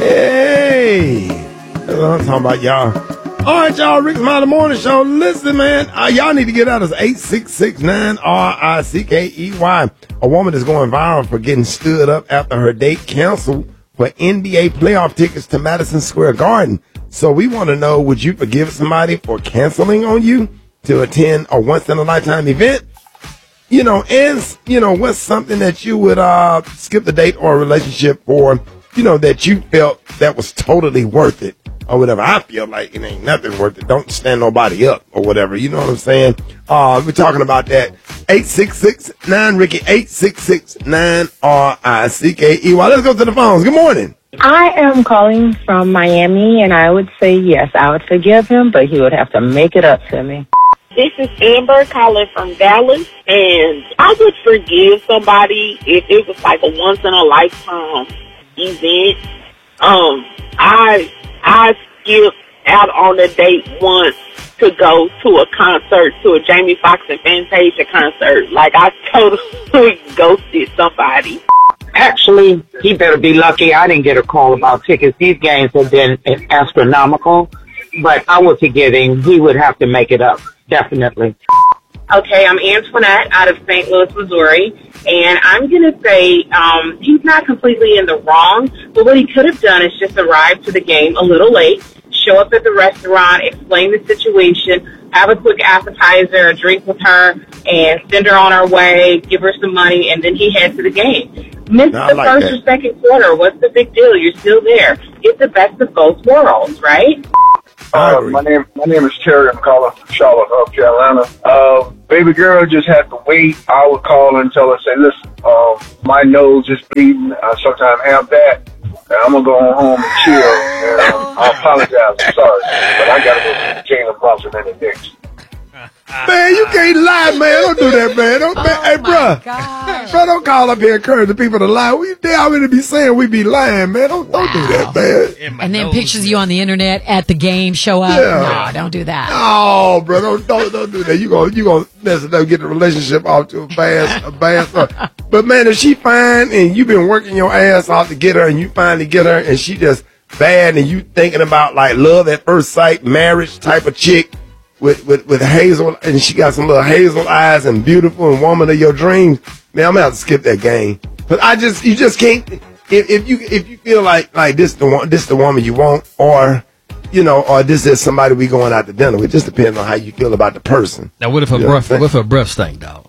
Hey, that's what I'm talking about, y'all. All right, y'all, Rick Smiley Morning Show. Listen, man, y'all need to get out of 866-9-RICKEY. A woman is going viral for getting stood up after her date canceled for NBA playoff tickets to Madison Square Garden. So we want to know, would you forgive somebody for canceling on you to attend a once-in-a-lifetime event? You know, and, you know, what's something that you would skip the date or a relationship for, you know, that you felt that was totally worth it or whatever. I feel like it ain't nothing worth it. Don't stand nobody up or whatever. You know what I'm saying? We're talking about that. 866-9-RICKY, 866-9-RICKEY. Let's go to the phones. Good morning. I am calling from Miami, and I would say yes, I would forgive him, but he would have to make it up to me. This is Amber calling from Dallas, and I would forgive somebody if it was like a once-in-a-lifetime event. I skipped out on a date once to go to a concert, to a Jamie Foxx and Fantasia concert. Like, I totally ghosted somebody. Actually, he better be lucky I didn't get a call about tickets. These games have been astronomical, but I would forgive him. He would have to make it up, definitely. Okay, I'm Antoinette out of St. Louis, Missouri, and I'm going to say he's not completely in the wrong, but what he could have done is just arrive to the game a little late, show up at the restaurant, explain the situation, have a quick appetizer, a drink with her, and send her on her way, give her some money, and then he head to the game. Miss the first or second quarter, what's the big deal? You're still there. Get the best of both worlds, right? My name is Terry. I'm calling from Charlotte, North Carolina. Baby girl just had to wait. I would call her and tell her, say, listen, my nose is bleeding. I sometimes have that. And I'm going to go home and chill. And I apologize. I'm sorry. But I got to go to Jalen Brunson and the Knicks. Man, you can't lie, man. Don't do that, man. Hey, bro, don't call up here and encourage the people to lie. They already be saying we be lying, man. Don't do that, man. And then pictures of you on the internet at the game show up. Yeah. No, don't do that. Oh, bro, don't do that. You gonna mess it up, get the relationship off to a bad start. But man, if she fine and you been working your ass off to get her, and you finally get her, and she just bad, and you thinking about like love at first sight, marriage type of chick. With hazel, and she got some little hazel eyes and beautiful and woman of your dreams, man, I'm gonna have to skip that game. But you just can't. If you feel like this the woman you want, or you know, or this is somebody we going out to dinner with. Just depends on how you feel about the person. Now, what if her breath stink, dog?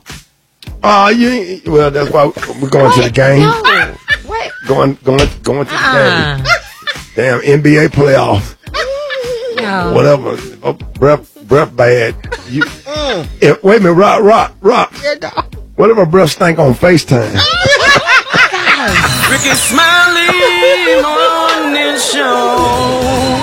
Well, that's why we're going to the game. No. What? Going to the game. Damn NBA playoffs. No. Whatever. Breath bad. Wait a minute, Rock. What if her breath stank on FaceTime? Ricky Smiley Morning Show.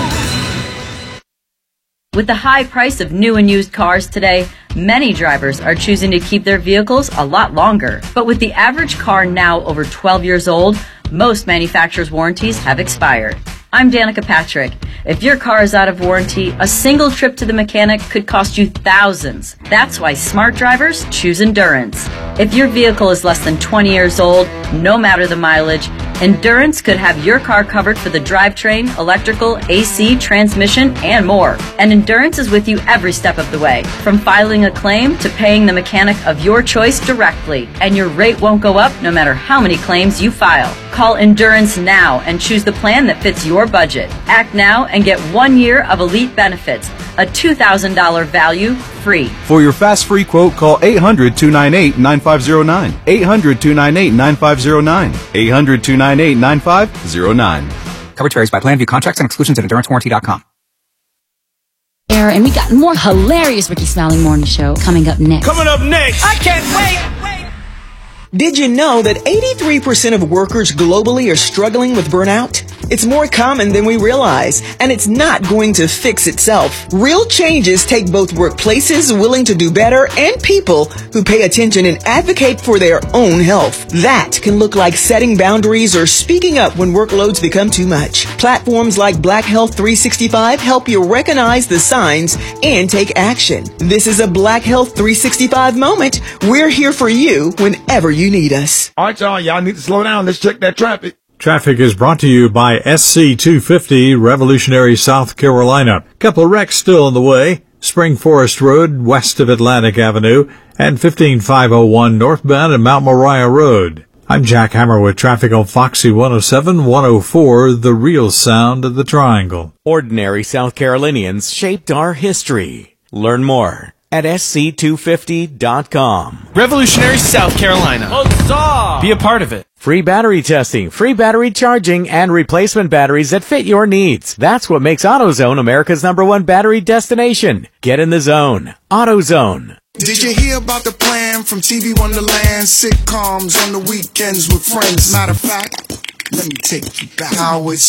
With the high price of new and used cars today, many drivers are choosing to keep their vehicles a lot longer. But with the average car now over 12 years old, most manufacturers' warranties have expired. I'm Danica Patrick. If your car is out of warranty, a single trip to the mechanic could cost you thousands. That's why smart drivers choose Endurance. If your vehicle is less than 20 years old, no matter the mileage, Endurance could have your car covered for the drivetrain, electrical, AC, transmission, and more. And Endurance is with you every step of the way, from filing a claim to paying the mechanic of your choice directly. And your rate won't go up no matter how many claims you file. Call Endurance now and choose the plan that fits your budget. Act now and get 1 year of elite benefits, a $2,000 value free. For your fast free quote, call 800-298-9509. 800-298-9509. 800-298-9509. Coverage varies by plan. View contracts and exclusions at EnduranceWarranty.com. And we got more hilarious Ricky Smiley Morning Show coming up next. Coming up next. I can't wait. Did you know that 83% of workers globally are struggling with burnout? It's more common than we realize, and it's not going to fix itself. Real changes take both workplaces willing to do better and people who pay attention and advocate for their own health. That can look like setting boundaries or speaking up when workloads become too much. Platforms like Black Health 365 help you recognize the signs and take action. This is a Black Health 365 moment. We're here for you whenever you need us. All right, y'all need to slow down. Let's check that traffic. Traffic is brought to you by SC250 Revolutionary, South Carolina. Couple of wrecks still on the way. Spring Forest Road, west of Atlantic Avenue, and 15501 northbound and Mount Moriah Road. I'm Jack Hammer with traffic on Foxy 107, 104, the real sound of the Triangle. Ordinary South Carolinians shaped our history. Learn more at sc250.com. Revolutionary, South Carolina. Huzzah! Be a part of it. Free battery testing, free battery charging, and replacement batteries that fit your needs. That's what makes AutoZone America's #1 battery destination. Get in the zone. AutoZone. Did you hear about the plan from TV Wonderland? Sitcoms on the weekends with friends. Matter of fact, let me take you back. How it